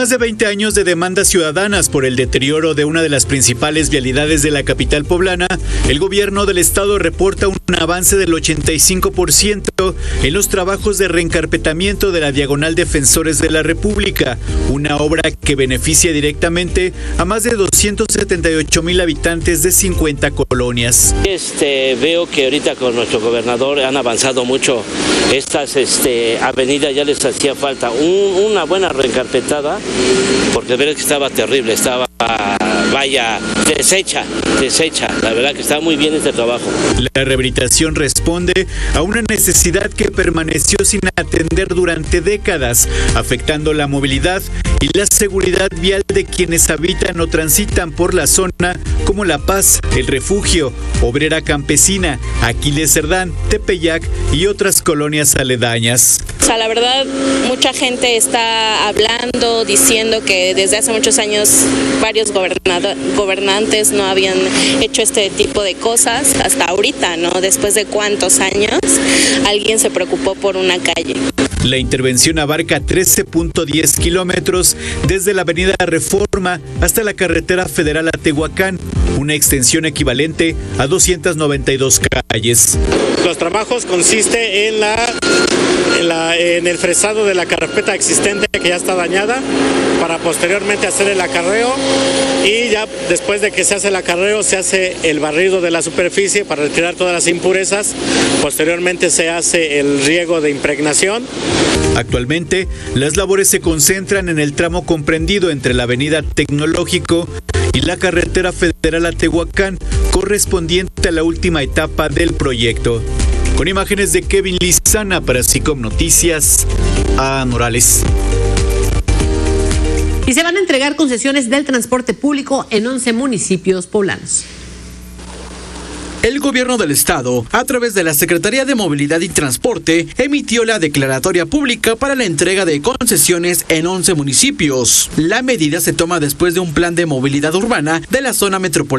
más de 20 años de demandas ciudadanas por el deterioro de una de las principales vialidades de la capital poblana, el gobierno del estado reporta un avance del 85% en los trabajos de reencarpetamiento de la Diagonal Defensores de la República, una obra que beneficia directamente a más de 278,000 habitantes de 50 colonias. Veo que ahorita con nuestro gobernador han avanzado mucho estas avenidas, ya les hacía falta una buena reencarpetada, porque ver que estaba terrible, estaba deshecha, la verdad que está muy bien este trabajo. La rehabilitación responde a una necesidad que permaneció sin atender durante décadas, afectando la movilidad y la seguridad vial de quienes habitan o transitan por la zona, como La Paz, El Refugio, Obrera Campesina, Aquiles Cerdán, Tepeyac y otras colonias aledañas. O sea, la verdad, mucha gente está hablando, diciendo que desde hace muchos años varios gobernantes no habían hecho este tipo de cosas, hasta ahorita, ¿no? Después de cuántos años alguien se preocupó por una calle. La intervención abarca 13.10 kilómetros desde la avenida Reforma hasta la carretera federal a Tehuacán, una extensión equivalente a 292 calles. Los trabajos consisten en el fresado de la carpeta existente que ya está dañada, para posteriormente hacer el acarreo, y ya después de que se hace el acarreo se hace el barrido de la superficie para retirar todas las impurezas. Posteriormente se hace el riego de impregnación. Actualmente, las labores se concentran en el tramo comprendido entre la avenida Tecnológico y la carretera federal a Tehuacán, correspondiente a la última etapa del proyecto. Con imágenes de Kevin Lizana para SICOM Noticias, A. Morales. Y se van a entregar concesiones del transporte público en 11 municipios poblanos. El gobierno del estado, a través de la Secretaría de Movilidad y Transporte, emitió la declaratoria pública para la entrega de concesiones en 11 municipios. La medida se toma después de un plan de movilidad urbana de la zona metropolitana